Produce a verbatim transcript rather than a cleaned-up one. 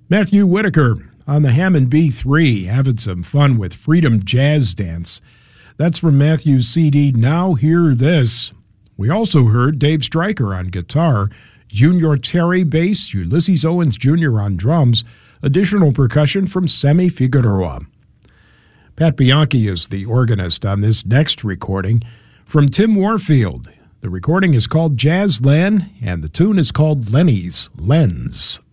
Matthew Whitaker on the Hammond B three, having some fun with Freedom Jazz Dance. That's from Matthew's C D, Now Hear This. We also heard Dave Stryker on guitar, Junior Terry bass, Ulysses Owens Junior on drums, additional percussion from Sammy Figueroa. Pat Bianchi is the organist on this next recording from Tim Warfield. The recording is called Jazzland, and the tune is called Lenny's Lens.